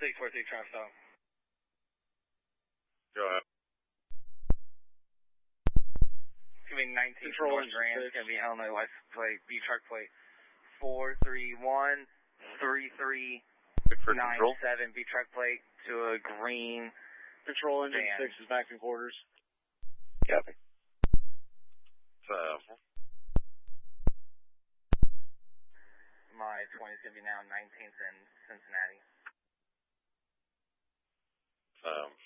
643 traffic stop. Go ahead. It's going to be 19 Control North Grand. It's going to be Illinois license plate, B truck plate 4313397, B truck plate to a green. Control engine van. 6 is back in quarters. Copy. My 20 is going to be now 19th in Cincinnati.